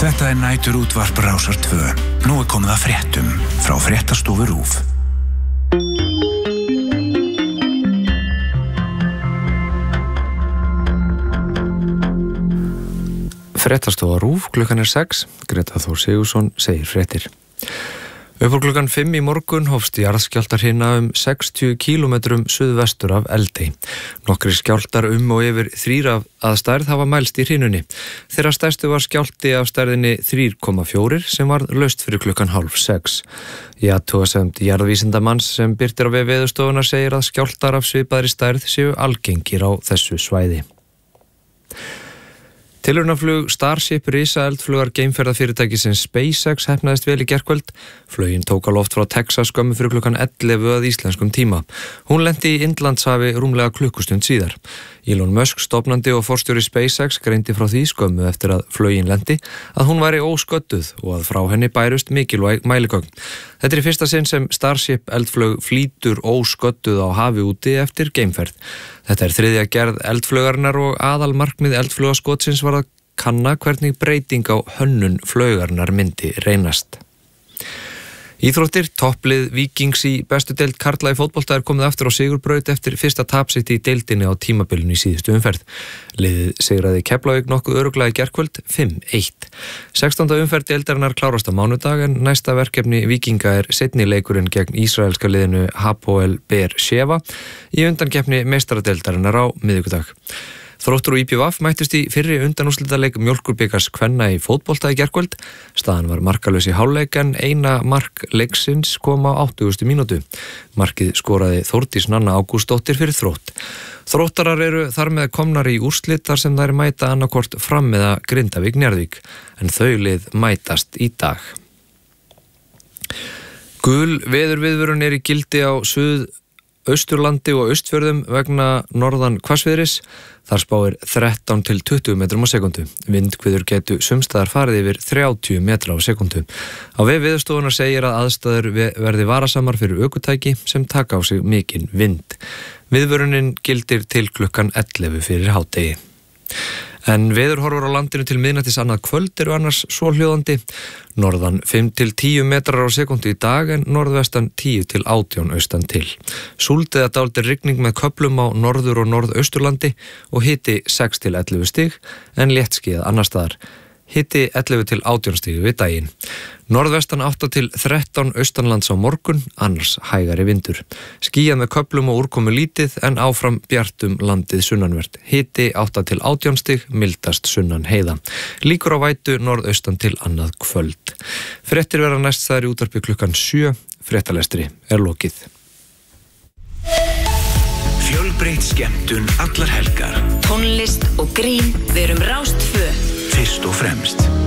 Þetta nætur útvarp Rásar 2. Nú komið að fréttum frá fréttastofu RÚV. Fréttastofa RÚV, klukkan 6, Greta Þór Sigurðsson segir fréttir. Upp á klukkan 5 í morgun hófst jarðskjálftahrina 60 kílómetrum suðvestur af Eldey. Nokkrir skjálftar og yfir 3 að stærð hafa mælst í hrinunni. Þeirra stærstu var skjálfti af stærðinni 3,4 sem var laust fyrir klukkan 5:30. Í athugasemd jarðvísindamanns sem birtir á vef Veðurstofunnar segir að skjálftar af svipaðri stærð séu algengir á þessu svæði. Tilraunaflug Starship risaeldflugar geimferðafyrirtækisins SpaceX heppnaðist vel í gærkvöld. Flugin tók á loft frá Texas skömmu fyrir klukkan 11 að íslenskum tíma. Hún lenti í Indlandshafi rúmlega klukkustund síðar. Elon Musk, stofnandi og forstjóri SpaceX, greindi frá því skömmu eftir að flugin lendi að hún væri ósködduð og að frá henni bærust mikilvæg mæligögn. Þetta í fyrsta sinn sem Starship eldflug flýtur ósködduð á hafi úti eftir geimferð. Þetta 3. gerð eldflugarinnar og aðalmarkmið eldflugaskotsins var að kanna hvernig breyting á hönnun flaugarinnar myndi reynast. Íþróttir, topplið Víkings í bestu deild karla í fótbolta komið aftur á sigurbraut eftir fyrsta tap sitt í deildinni á tímabilinu í síðustu umferð. Liðið sigraði Keflavík nokkuð örugglega í gærkvöld 5-1. 16. umferð deildarinnar klárast á mánudag en næsta verkefni Víkinga seinni leikurinn gegn ísraelska liðinu Hapoel Be'er Sheva í undankeppni meistaradeildarinnar á miðvikudag. Þróttur og IPVF mættust í fyrri undanúrslitaleik Mjólkurbikars kvenna í fótbolta í gærkvöld. Staðan var markalaus í hálfleik en eina mark leiksins kom á 80. mínútu. Markið skoraði Þórdís Nanna Ágústsdóttir fyrir Þrótt. Þróttarar eru þar með komnar í úrslit þar sem þær mæta annarkvort Fram eða Grindavík Njarðvík, en þau lið mætast í dag. Gul veðurviðvörun í gildi á Austurlandi og Austfjörðum vegna norðan hvassviðris. Þar spáir 13 til 20 metrum á sekundu. Vindhviður gætu sumstaðar farið yfir 30 metra á sekundu. Á vef Veðurstofunnar segir að aðstæður verði varasamar fyrir ökutæki sem taka á sig mikinn vind. Viðvörunin gildir til klukkan 11 fyrir hádegi. En veðurhorfur á landinu til miðnættis annað kvöld eru annars svohljóðandi. Norðan 5 til 10 metrar á sekundu í dag en norðvestan 10 til 18 austan til. Súld eða dálítil rigning með köflum á norður- og norðausturlandi og hiti 6 til 11 stig en léttskýjað annars staðar. Hiti 11 til 18 stig við daginn. Norðvestan 8 til 13 austanlands á morgun, annars hægari vindur. Skýjað með köflum og úrkomu lítið en áfram bjartum landið sunnanvert. Hiti 8 til 18 stig, mildast sunnan heiða. Líkur á vætu norðaustan til annað kvöld. Fréttir verða næst þær í útvarpi klukkan 7. Fréttalestri lokið. Fjölbreytt skemmtun allar helgar. Tónlist og grín, við erum Rás 2. Fyrst og fremst.